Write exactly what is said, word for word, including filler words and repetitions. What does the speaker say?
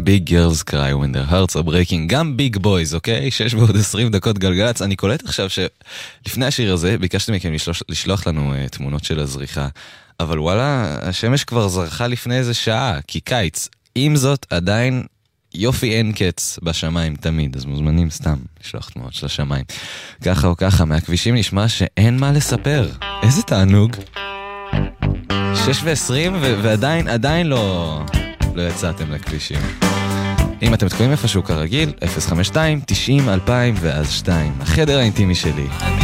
Big Girls Cry When Their Hearts Are Breaking, גם Big Boys, אוקיי? שש ועוד עשרים דקות גלגלץ. אני קולט עכשיו שלפני השיר הזה ביקשתי מכם לשלוח, לשלוח לנו uh, תמונות של הזריחה, אבל וואלה, השמש כבר זרחה לפני איזה שעה, כי קיץ. עם זאת, עדיין יופי אין קץ בשמיים תמיד, אז מוזמנים סתם לשלוח תמונות של השמיים. ככה או ככה, מהכבישים נשמע שאין מה לספר. איזה תענוג. שש ועשרים ועדיין, עדיין לא, לא יצאתם לכבישים. אם אתם תקועים איפשהו כרגיל, אפס חמש שתיים תשעים אלפיים ואז שתיים. החדר האינטימי שלי.